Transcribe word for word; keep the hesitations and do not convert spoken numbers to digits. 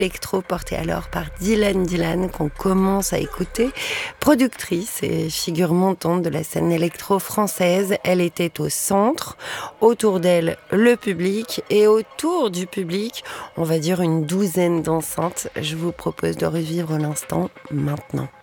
Électro porté alors par Dylan Dylan qu'on commence à écouter. Productrice et figure montante de la scène électro française, elle était au centre, autour d'elle le public et autour du public, on va dire une douzaine d'enceintes. Je vous propose de revivre l'instant maintenant.